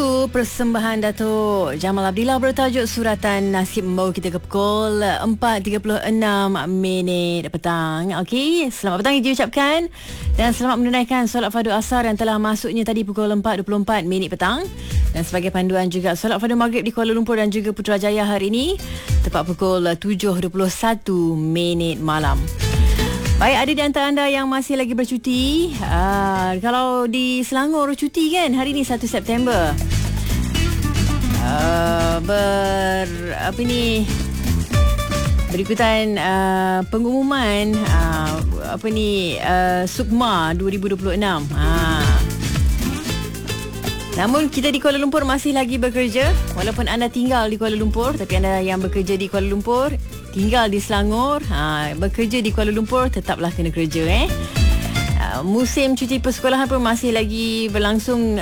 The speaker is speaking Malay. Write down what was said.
lagu persembahan Datuk Jamal Abdillah bertajuk Suratan Nasib membawa kita ke pukul 4.36 minit petang. Okey, selamat petang diucapkan dan selamat menunaikan solat fardu asar yang telah masuknya tadi pukul 4.24 minit petang. Dan sebagai panduan juga solat fardu maghrib di Kuala Lumpur dan juga Putrajaya hari ini tepat pukul 7.21 minit malam. Baik, ada di antara anda yang masih lagi bercuti. Kalau di Selangor cuti kan hari ni 1 September. Berikutan pengumuman Sukma 2026. Namun kita di Kuala Lumpur masih lagi bekerja. Walaupun anda tinggal di Kuala Lumpur, tapi anda yang bekerja di Kuala Lumpur, tinggal di Selangor, bekerja di Kuala Lumpur, tetaplah kena kerja. Musim cuti persekolahan pun masih lagi berlangsung